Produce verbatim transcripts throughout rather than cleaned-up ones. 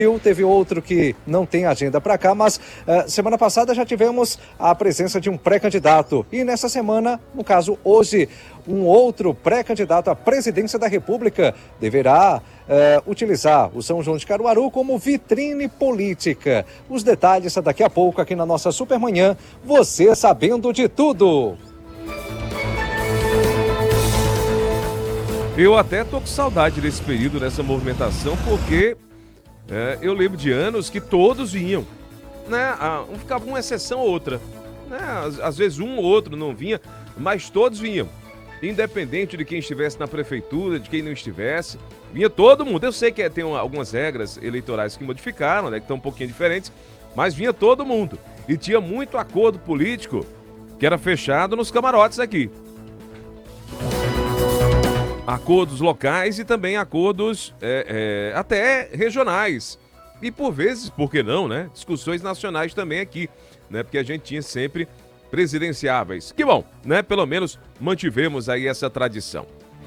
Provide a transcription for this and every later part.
Teve outro que não tem agenda para cá, mas uh, semana passada já tivemos a presença de um pré-candidato. E nessa semana, no caso hoje, um outro pré-candidato à presidência da República deverá uh, utilizar o São João de Caruaru como vitrine política. Os detalhes daqui a pouco aqui na nossa Supermanhã, você sabendo de tudo. Eu até tô com saudade desse período, dessa movimentação, porque é, eu lembro de anos que todos vinham, né? Ah, ficava uma exceção ou outra, né? Às, às vezes um ou outro não vinha, mas todos vinham. Independente de quem estivesse na prefeitura, de quem não estivesse, vinha todo mundo. Eu sei que tem algumas regras eleitorais que modificaram, né? Que estão um pouquinho diferentes, mas vinha todo mundo. E tinha muito acordo político que era fechado nos camarotes aqui. Acordos locais e também acordos é, é, até regionais. E por vezes, por que não, né? Discussões nacionais também aqui, né? Porque a gente tinha sempre presidenciáveis. Que bom, né? Pelo menos mantivemos aí essa tradição.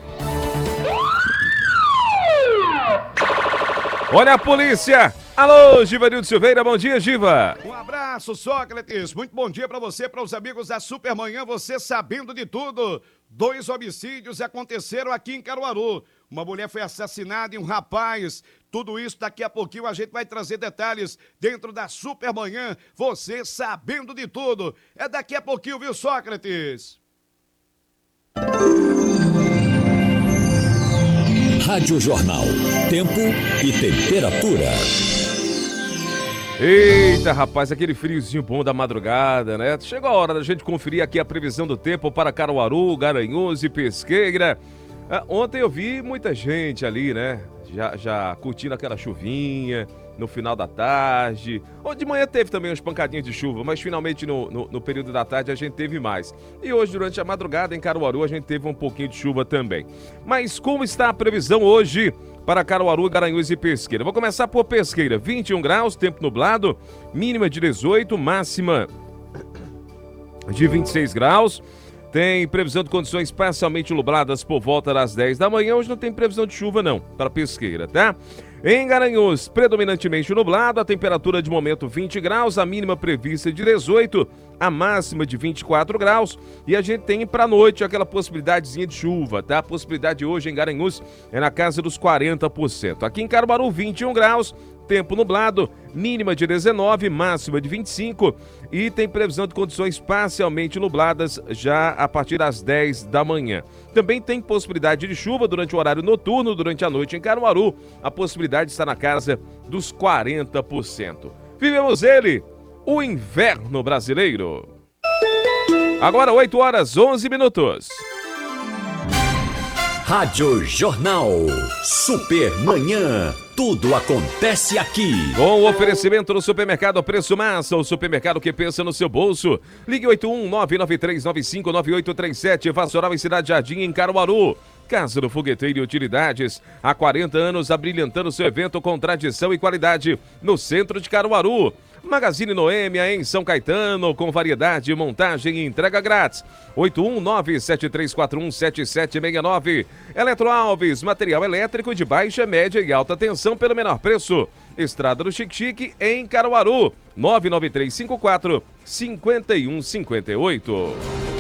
Olha a polícia! Alô, Givanildo Silveira, bom dia, Giva! Um abraço, Sócrates, muito bom dia pra você, para os amigos da Supermanhã, você sabendo de tudo. Dois homicídios aconteceram aqui em Caruaru. Uma mulher foi assassinada e um rapaz. Tudo isso daqui a pouquinho a gente vai trazer detalhes dentro da Supermanhã, você sabendo de tudo. É daqui a pouquinho, viu, Sócrates? Rádio Jornal, tempo e temperatura. Eita, rapaz, aquele friozinho bom da madrugada, né? Chegou a hora da gente conferir aqui a previsão do tempo para Caruaru, Garanhuns e Pesqueira. Ah, ontem eu vi muita gente ali, né? Já, já curtindo aquela chuvinha no final da tarde. Ou de manhã teve também umas pancadinhas de chuva, mas finalmente no, no, no período da tarde a gente teve mais. E hoje, durante a madrugada, em Caruaru, a gente teve um pouquinho de chuva também. Mas como está a previsão hoje para Caruaru, Garanhuns e Pesqueira? Vou começar por Pesqueira, vinte e um graus, tempo nublado, mínima de dezoito, máxima de vinte e seis graus. Tem previsão de condições parcialmente nubladas por volta das dez da manhã. Hoje não tem previsão de chuva não, para Pesqueira, tá? Em Garanhuns, predominantemente nublado, a temperatura de momento vinte graus, a mínima prevista de dezoito, a máxima de vinte e quatro graus. E a gente tem para noite aquela possibilidadezinha de chuva, tá? A possibilidade hoje em Garanhuns é na casa dos quarenta por cento. Aqui em Caruaru, vinte e um graus, tempo nublado, mínima de dezenove, máxima de vinte e cinco, e tem previsão de condições parcialmente nubladas já a partir das dez da manhã. Também tem possibilidade de chuva durante o horário noturno, durante a noite em Caruaru. A possibilidade está na casa dos quarenta por cento. Vivemos ele, o inverno brasileiro. Agora oito horas, onze minutos. Rádio Jornal, Supermanhã, tudo acontece aqui. Com o oferecimento do Supermercado Preço Massa, o supermercado que pensa no seu bolso. Ligue oito um nove nove três nove cinco nove oito três sete, Vassoural em Cidade Jardim, em Caruaru. Casa do Fogueteiro e Utilidades, há quarenta anos abrilhantando seu evento com tradição e qualidade no centro de Caruaru. Magazine Noêmia em São Caetano, com variedade, montagem e entrega grátis. oito um nove sete três quatro um sete sete seis nove. Eletro Alves, material elétrico de baixa, média e alta tensão pelo menor preço. Estrada do Xique-Xique em Caruaru. nove nove três cinco quatro cinco um cinco oito.